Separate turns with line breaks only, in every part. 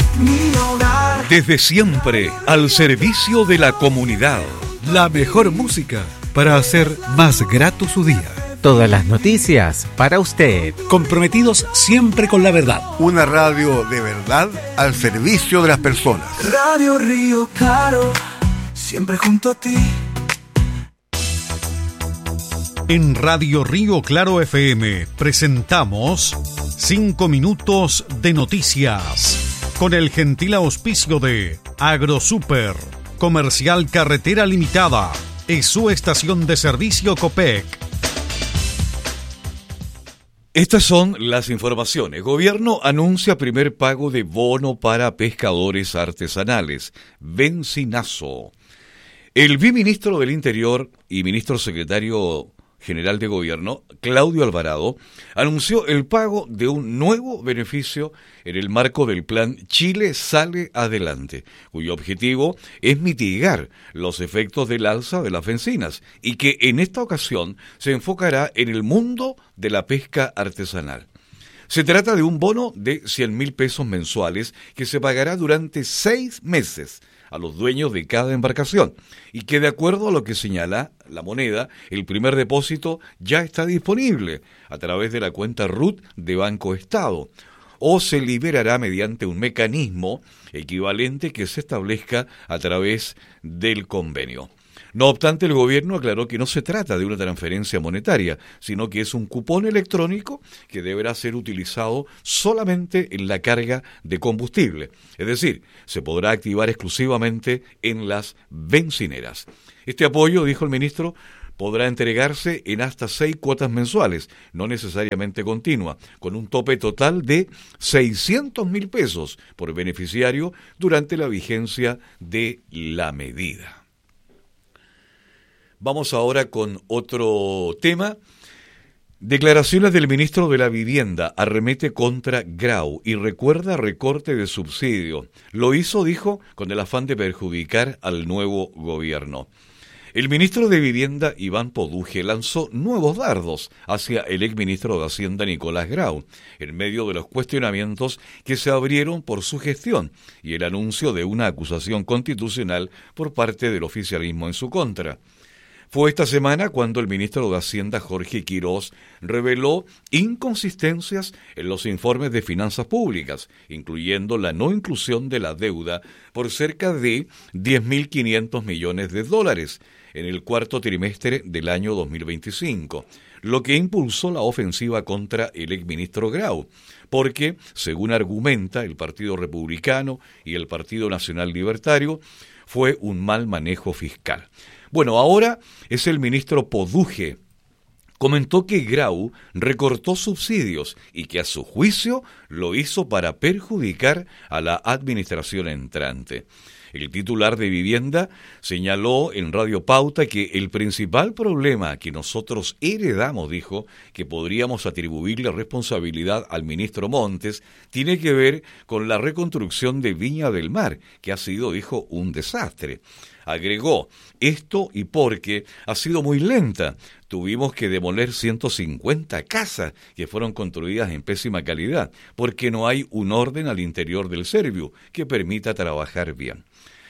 mi hogar.
Desde siempre, al servicio de la comunidad.
La mejor música para hacer más grato su día.
Todas las noticias para usted.
Comprometidos siempre con la verdad.
Una radio de verdad al servicio de las personas.
Radio Río Claro, siempre junto a ti.
En Radio Río Claro FM presentamos 5 minutos de noticias con el gentil auspicio de AgroSuper, Comercial Carretera Limitada y su estación de servicio Copec. Estas son las informaciones. Gobierno anuncia primer pago de bono para pescadores artesanales. Bencinazo. El viceministro del Interior y ministro secretario general de Gobierno, Claudio Alvarado, anunció el pago de un nuevo beneficio en el marco del plan Chile Sale Adelante, cuyo objetivo es mitigar los efectos del alza de las bencinas y que en esta ocasión se enfocará en el mundo de la pesca artesanal. Se trata de un bono de 100.000 pesos mensuales que se pagará durante 6 meses a los dueños de cada embarcación y que, de acuerdo a lo que señala la moneda, el primer depósito ya está disponible a través de la cuenta RUT de Banco Estado o se liberará mediante un mecanismo equivalente que se establezca a través del convenio. No obstante, el gobierno aclaró que no se trata de una transferencia monetaria, sino que es un cupón electrónico que deberá ser utilizado solamente en la carga de combustible. Es decir, se podrá activar exclusivamente en las bencineras. Este apoyo, dijo el ministro, podrá entregarse en hasta 6 cuotas mensuales, no necesariamente continua, con un tope total de 600.000 pesos por beneficiario durante la vigencia de la medida. Vamos ahora con otro tema. Declaraciones del ministro de la Vivienda arremete contra Grau y recuerda recorte de subsidio. Lo hizo, dijo, con el afán de perjudicar al nuevo gobierno. El ministro de Vivienda, Iván Poduje, lanzó nuevos dardos hacia el exministro de Hacienda, Nicolás Grau, en medio de los cuestionamientos que se abrieron por su gestión y el anuncio de una acusación constitucional por parte del oficialismo en su contra. Fue esta semana cuando el ministro de Hacienda, Jorge Quirós, reveló inconsistencias en los informes de finanzas públicas, incluyendo la no inclusión de la deuda por cerca de 10.500 millones de dólares en el cuarto trimestre del año 2025, lo que impulsó la ofensiva contra el exministro Grau, porque, según argumenta el Partido Republicano y el Partido Nacional Libertario, fue un mal manejo fiscal. Bueno, ahora es el ministro Poduje. Comentó que Grau recortó subsidios y que a su juicio lo hizo para perjudicar a la administración entrante. El titular de Vivienda señaló en Radio Pauta que el principal problema que nosotros heredamos, dijo, que podríamos atribuirle responsabilidad al ministro Montes, tiene que ver con la reconstrucción de Viña del Mar, que ha sido, dijo, un desastre. Agregó, esto y porque ha sido muy lenta. Tuvimos que demoler 150 casas que fueron construidas en pésima calidad, porque no hay un orden al interior del Serviu que permita trabajar bien.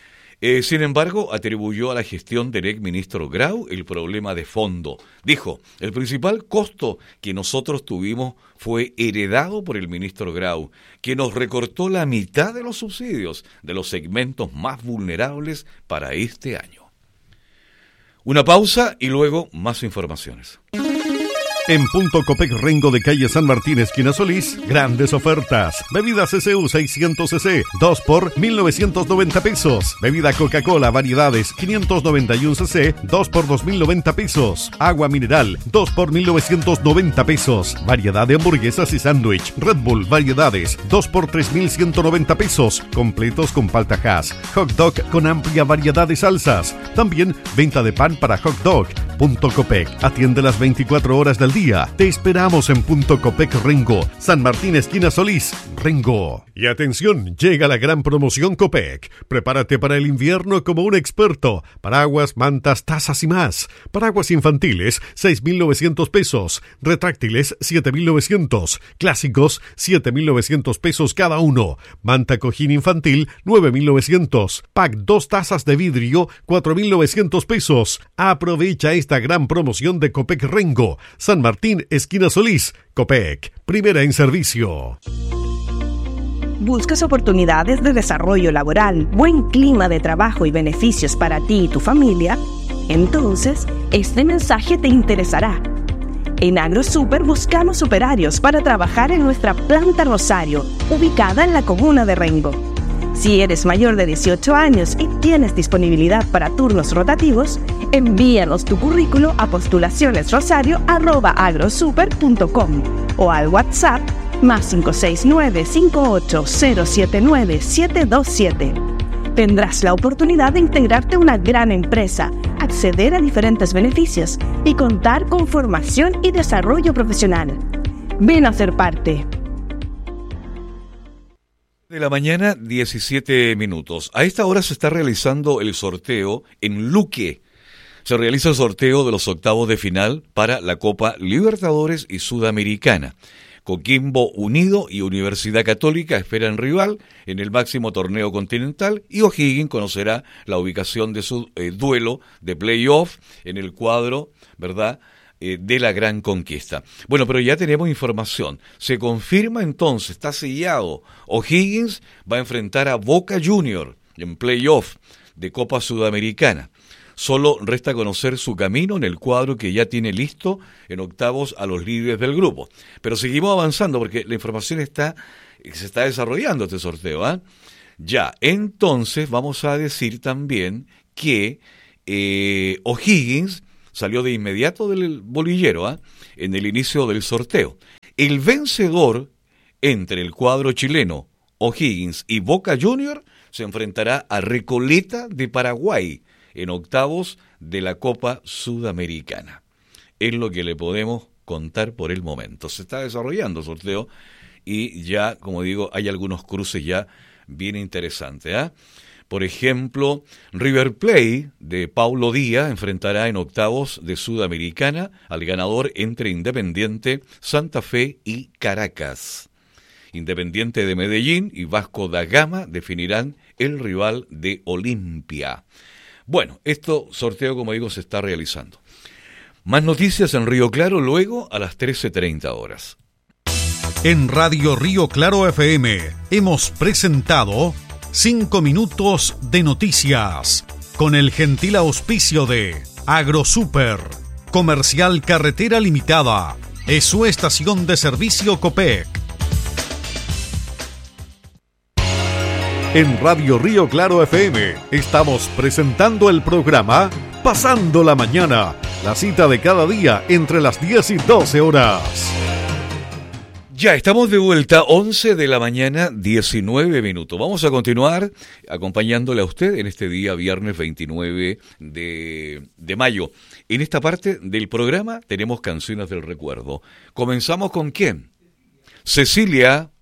Sin embargo, atribuyó a la gestión del exministro Grau el problema de fondo. Dijo, el principal costo que nosotros tuvimos fue heredado por el ministro Grau, que nos recortó la mitad de los subsidios de los segmentos más vulnerables para este año. Una pausa y luego más informaciones.
En Punto Copec Rengo de calle San Martín, esquina Solís, grandes ofertas. Bebida CCU 600 cc, 2 por 1.990 pesos. Bebida Coca-Cola variedades 591 cc, 2 por 2.090 pesos. Agua mineral, 2 por 1.990 pesos. Variedad de hamburguesas y sándwich. Red Bull variedades, 2 por 3.190 pesos. Completos con palta hash. Hot dog con amplia variedad de salsas. También venta de pan para hot dog. Punto Copec atiende las 24 horas del día. Te esperamos en Punto Copec Rengo, San Martín esquina Solís, Rengo. Y atención, llega la gran promoción Copec. Prepárate para el invierno como un experto. Paraguas, mantas, tazas y más. Paraguas infantiles, 6.900 pesos. Retráctiles, 7.900. Clásicos, 7.900 pesos cada uno. Manta cojín infantil, 9.900. Pack 2 tazas de vidrio, 4.900 pesos. Aprovecha esta gran promoción de Copec Rengo, San Martín, esquina Solís. Copec, primera en servicio.
¿Buscas oportunidades de desarrollo laboral, buen clima de trabajo y beneficios para ti y tu familia? Entonces, este mensaje te interesará. En AgroSuper buscamos operarios para trabajar en nuestra planta Rosario, ubicada en la comuna de Rengo. Si eres mayor de 18 años y tienes disponibilidad para turnos rotativos, envíanos tu currículo a postulacionesrosario@agrosuper.com o al WhatsApp +569 58079 727. Tendrás la oportunidad de integrarte a una gran empresa, acceder a diferentes beneficios y contar con formación y desarrollo profesional. Ven a ser parte.
De la mañana, 17 minutos. A esta hora se está realizando el sorteo en Luque. Se realiza el sorteo de los octavos de final para la Copa Libertadores y Sudamericana. Coquimbo Unido y Universidad Católica esperan rival en el máximo torneo continental y O'Higgins conocerá la ubicación de su duelo de playoff en el cuadro, ¿verdad?, de la Gran Conquista. Bueno, pero ya tenemos información. Se confirma entonces, está sellado. O'Higgins va a enfrentar a Boca Junior en playoff de Copa Sudamericana. Solo resta conocer su camino en el cuadro que ya tiene listo en octavos a los líderes del grupo. Pero seguimos avanzando porque la información se está desarrollando este sorteo, ¿ah? Ya, entonces vamos a decir también que O'Higgins salió de inmediato del bolillero en el inicio del sorteo. El vencedor entre el cuadro chileno, O'Higgins y Boca Junior, se enfrentará a Recoleta de Paraguay en octavos de la Copa Sudamericana. Es lo que le podemos contar por el momento. Se está desarrollando el sorteo y ya, como digo, hay algunos cruces ya bien interesantes, ¿ah? Por ejemplo, River Plate de Paulo Díaz enfrentará en octavos de Sudamericana al ganador entre Independiente, Santa Fe y Caracas. Independiente de Medellín y Vasco da Gama definirán el rival de Olimpia. Bueno, esto sorteo, como digo, se está realizando. Más noticias en Río Claro luego a las 13:30 horas.
En Radio Río Claro FM hemos presentado 5 minutos de noticias con el gentil auspicio de AgroSuper, Comercial Carretera Limitada, es su estación de servicio Copec.
En Radio Río Claro FM estamos presentando el programa Pasando la Mañana, la cita de cada día entre las 10 y 12 horas.
Ya, estamos de vuelta, 11 de la mañana, 19 minutos. Vamos a continuar acompañándole a usted en este día, viernes 29 de mayo. En esta parte del programa tenemos canciones del recuerdo. ¿Comenzamos con quién? Cecilia